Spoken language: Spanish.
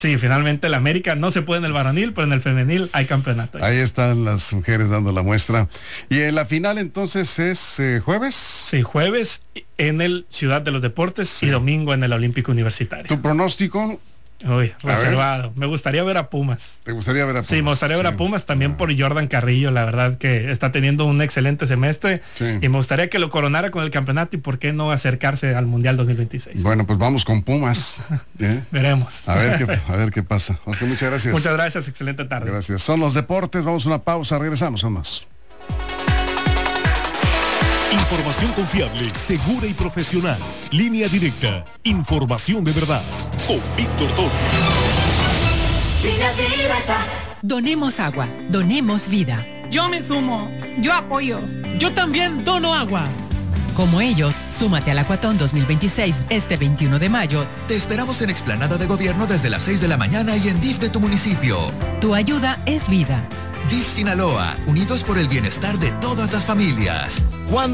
Sí, finalmente el América no se puede en el varonil, pero en el femenil hay campeonato. Ahí están las mujeres dando la muestra. Y en la final entonces es jueves. Sí, jueves en el Ciudad de los Deportes, sí, y domingo en el Olímpico Universitario. ¿Tu pronóstico? Uy, reservado. Me gustaría ver a Pumas. ¿Te gustaría ver a Pumas? Sí, me gustaría ver a Pumas también por Jordan Carrillo, la verdad que está teniendo un excelente semestre, sí, y me gustaría que lo coronara con el campeonato y por qué no acercarse al Mundial 2026. Bueno, pues vamos con Pumas. Veremos. A ver qué pasa. Oscar, muchas gracias. Muchas gracias, excelente tarde. Gracias. Son los deportes, vamos a una pausa, regresamos con más. Información confiable, segura y profesional. Línea directa. Información de verdad. Con Víctor Torres. Línea directa. Donemos agua. Donemos vida. Yo me sumo. Yo apoyo. Yo también dono agua. Como ellos, súmate al Acuatón 2026 este 21 de mayo. Te esperamos en Explanada de Gobierno desde las 6 de la mañana y en DIF de tu municipio. Tu ayuda es vida. DIF Sinaloa, unidos por el bienestar de todas las familias.